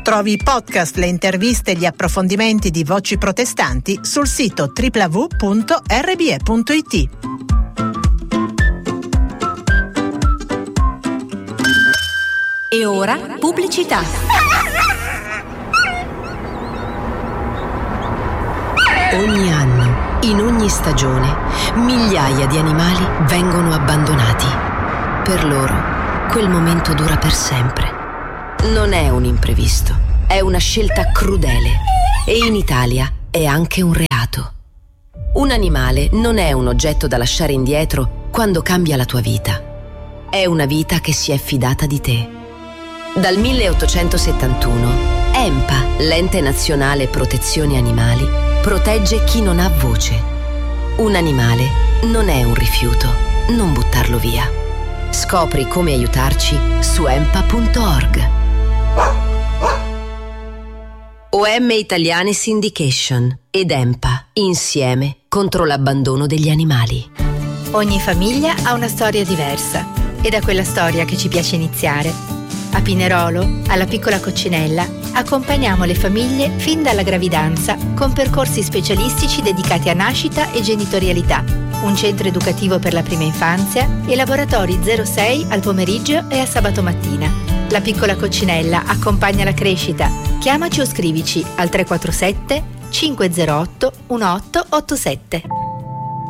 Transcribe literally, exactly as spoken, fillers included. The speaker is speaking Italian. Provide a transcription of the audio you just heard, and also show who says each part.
Speaker 1: Trovi i podcast, le interviste e gli approfondimenti di Voci Protestanti sul sito w w w punto r b e punto i t.
Speaker 2: E ora pubblicità.
Speaker 3: Ogni anno, in ogni stagione, migliaia di animali vengono abbandonati. Per loro, quel momento dura per sempre. Non è un imprevisto, è una scelta crudele e in Italia è anche un reato. Un animale non è un oggetto da lasciare indietro quando cambia la tua vita. È una vita che si è fidata di te. Dal milleottocentosettantuno, EMPA, l'Ente Nazionale Protezione Animali, protegge chi non ha voce. Un animale non è un rifiuto, non buttarlo via. Scopri come aiutarci su empa punto org. O M Italiane Syndication ed EMPA, insieme contro l'abbandono degli animali.
Speaker 4: Ogni famiglia ha una storia diversa ed è quella storia che ci piace iniziare. A Pinerolo, alla Piccola Coccinella, accompagniamo le famiglie fin dalla gravidanza con percorsi specialistici dedicati a nascita e genitorialità, un centro educativo per la prima infanzia e laboratori zero sei al pomeriggio e a sabato mattina. La Piccola Coccinella accompagna la crescita. Chiamaci o scrivici al tre quattro sette cinque zero otto uno otto otto sette.